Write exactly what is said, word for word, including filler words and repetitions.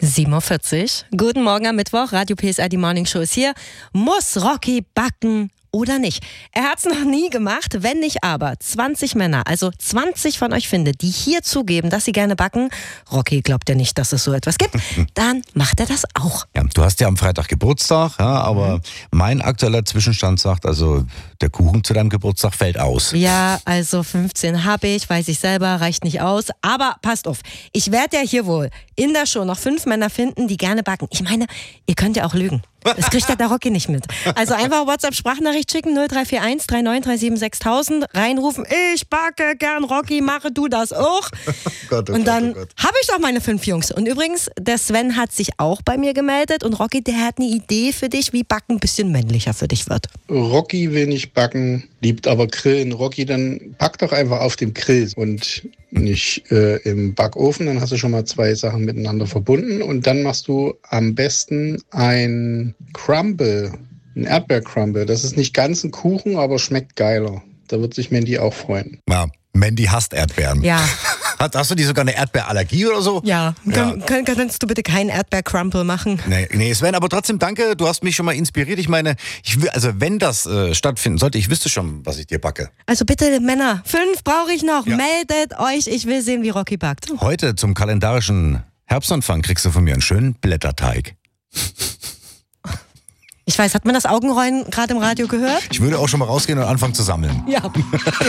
sieben Uhr vierzig. Guten Morgen am Mittwoch. Radio P S R, die Morning Show ist hier. Muss Rocky backen oder nicht? Er hat es noch nie gemacht, wenn nicht aber. zwanzig Männer, also zwanzig von euch findet, die hier zugeben, dass sie gerne backen. Rocky glaubt ja nicht, dass es so etwas gibt. Dann macht er das auch. Ja, du hast ja am Freitag Geburtstag, ja, aber mhm. mein aktueller Zwischenstand sagt, also der Kuchen zu deinem Geburtstag fällt aus. Ja, also fünfzehn habe ich, weiß ich selber, reicht nicht aus. Aber passt auf, ich werde ja hier wohl in der Show noch fünf Männer finden, die gerne backen. Ich meine, ihr könnt ja auch lügen. Das kriegt ja der Rocky nicht mit. Also einfach WhatsApp-Sprachnachricht schicken, null drei vier eins drei neun drei sieben sechs tausend, reinrufen, ich backe gern, Rocky, mache du das auch. Oh Gott, oh und dann oh habe ich doch meine fünf Jungs. Und übrigens, der Sven hat sich auch bei mir gemeldet und Rocky, der hat eine Idee für dich, wie Backen ein bisschen männlicher für dich wird. Rocky will nicht backen, liebt aber Grillen. Rocky, dann back doch einfach auf dem Grill und nicht äh, im Backofen, dann hast du schon mal zwei Sachen miteinander verbunden und dann machst du am besten ein Crumble, ein Erdbeercrumble. Das ist nicht ganz ein Kuchen, aber schmeckt geiler. Da wird sich Mandy auch freuen. Ja, Mandy hasst Erdbeeren. Ja. Hast, hast du die sogar eine Erdbeerallergie oder so? Ja. ja. Kann, kannst du bitte keinen Erdbeercrumble machen? Nee, nee, Sven, aber trotzdem danke, du hast mich schon mal inspiriert. Ich meine, ich will, also wenn das äh, stattfinden sollte, ich wüsste schon, was ich dir backe. Also bitte, Männer, fünf brauche ich noch. Ja. Meldet euch, ich will sehen, wie Rocky backt. Heute zum kalendarischen Herbstanfang kriegst du von mir einen schönen Blätterteig. Ich weiß, hat man das Augenrollen gerade im Radio gehört? Ich würde auch schon mal rausgehen und anfangen zu sammeln. Ja.